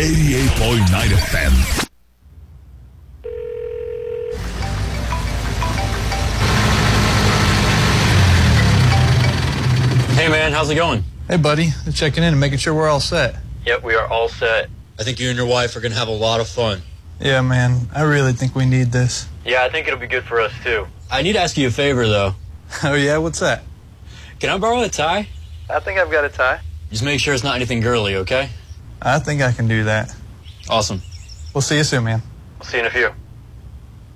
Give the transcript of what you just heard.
88.9 FM. Hey man, how's it going? Hey buddy, just checking in and making sure we're all set. Yep, we are all set. I think you and your wife are going to have a lot of fun. Yeah man, I really think we need this. Yeah, I think it'll be good for us too. I need to ask you a favor though. Oh yeah, what's that? Can I borrow a tie? I think I've got a tie. Just make sure it's not anything girly, okay? I think I can do that. Awesome. We'll see you soon, man. We'll see you in a few.